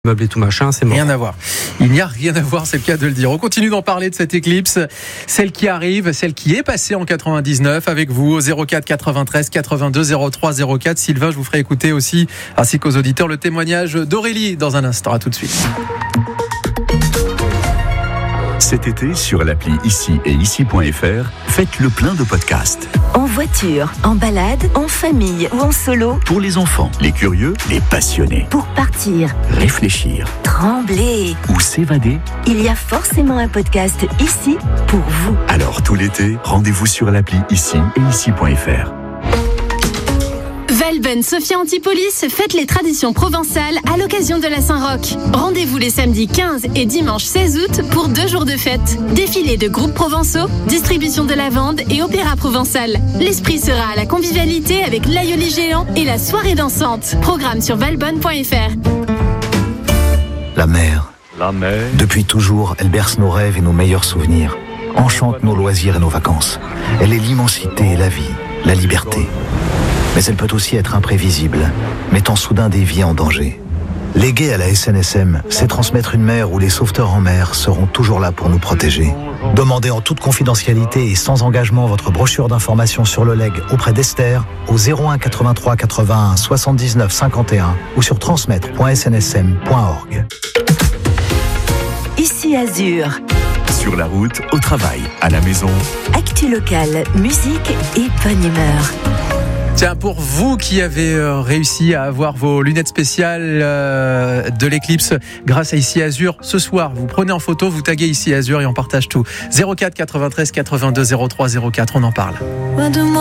meubles et tout machin, c'est mort. Rien à voir. Il n'y a rien à voir, c'est le cas de le dire. On continue d'en parler de cette éclipse, celle qui arrive, celle qui est passée en 99 avec vous au 04 93 82 03 04. Sylvain, je vous ferai écouter aussi, ainsi qu'aux auditeurs, le témoignage d'Aurélie dans un instant. À tout de suite. Cet été, sur l'appli Ici et Ici.fr, faites le plein de podcasts. En voiture, en balade, en famille ou en solo. Pour les enfants, les curieux, les passionnés. Pour partir, Réfléchir trembler. ou s'évader. Il y a forcément un podcast ici pour vous. Alors tout l'été, rendez-vous sur l'appli Ici et Ici.fr. Valbonne Sophia Antipolis fête les traditions provençales à l'occasion de la Saint-Roch. Rendez-vous les samedis 15 et dimanche 16 août pour 2 jours de fête. Défilé de groupes provençaux, distribution de lavande et opéra provençal. L'esprit sera à la convivialité avec l'aïoli géant et la soirée dansante. Programme sur valbonne.fr. La mer. La mer. Depuis toujours, elle berce nos rêves et nos meilleurs souvenirs. Enchante nos loisirs et nos vacances. Elle est l'immensité et la vie, la liberté. Mais elle peut aussi être imprévisible, mettant soudain des vies en danger. Léguer à la SNSM, c'est transmettre une mer où les sauveteurs en mer seront toujours là pour nous protéger. Demandez en toute confidentialité et sans engagement votre brochure d'information sur le legs auprès d'Esther au 01 83 81 79 51 ou sur transmettre.snsm.org. Ici Azur, Sur la route, au travail, à la maison. actu locale, musique et bonne humeur. Tiens, pour vous qui avez réussi à avoir vos lunettes spéciales de l'éclipse grâce à Ici Azur, ce soir, vous prenez en photo, vous taguez Ici Azur et on partage tout. 04 93 82 03 04, on en parle.